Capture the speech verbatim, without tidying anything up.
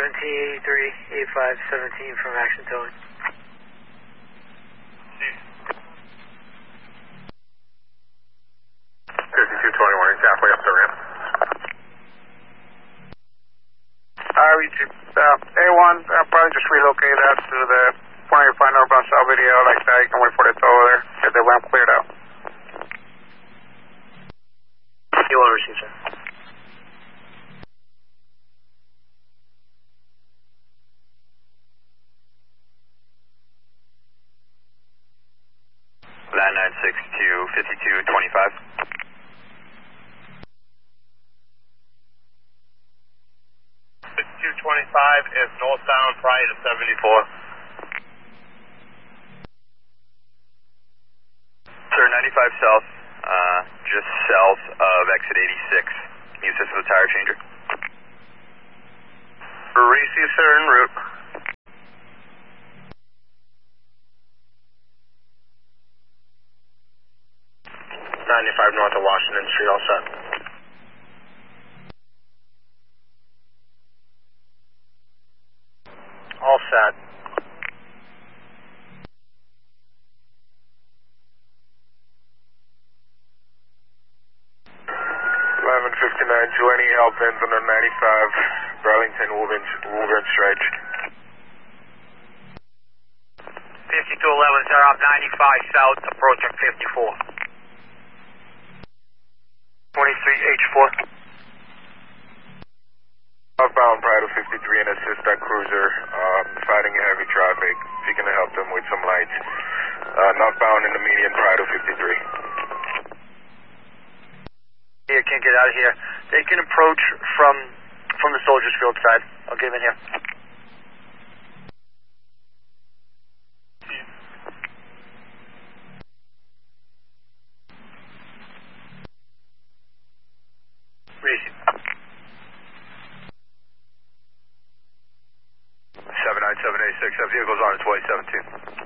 seventeen eighty-three, eighty-five seventeen from Action Towing. fifty-two twenty-one, he's halfway up the ramp. Uh, we uh, A one, uh, probably just relocate that to the point you find northbound south video like that. You can wait for it over there. Get the ramp cleared out. You want to receive, sir? nine nine six two, fifty-two twenty-five. fifty-two twenty-five is northbound prior to seventy-four. Sir, ninety-five south, uh, just south of exit eighty-six. Can you assist with a tire changer? Receive, sir, en route. ninety-five north of Washington Street, all set. All set. eleven fifty-nine to any help ends on the ninety-five, Burlington, Woburn, Woburn stretch. fifty-two eleven, sir, up ninety-five south, approaching fifty-four. twenty-three H four. Southbound Prado fifty-three and assist that cruiser, um, fighting heavy traffic, seeking to help them with some lights. Uh, northbound in the median Prado fifty-three. Yeah, can't get out of here. They can approach from from the Soldiers Field side. I'll get them in here. Receive. seven nine seven eight six, that vehicle's on its way, seventeen.